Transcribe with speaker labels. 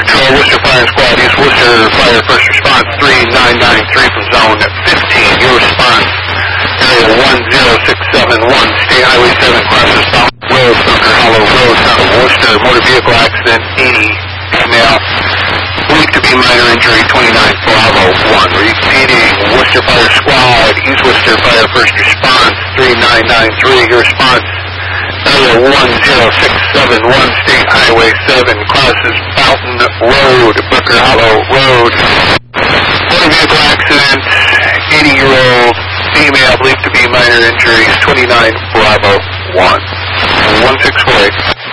Speaker 1: Control, Worcester Fire Squad, East Worcester Fire First Response 3993 from Zone 15. Your response, area 10671, State Highway 7, crosses South Road, Bunker Hollow Road, south of Worcester. Motor vehicle accident, 80, female. Believed to be minor injury, 29 Bravo 1. Repeating, Worcester Fire Squad, East Worcester Fire First Response 3993. Your response, area 10671, State Highway 7, crosses Fountain Road, Bunker Hollow Road. Motor vehicle accident, 80-year-old female, believed to be minor injuries, 29 Bravo 1. 1648.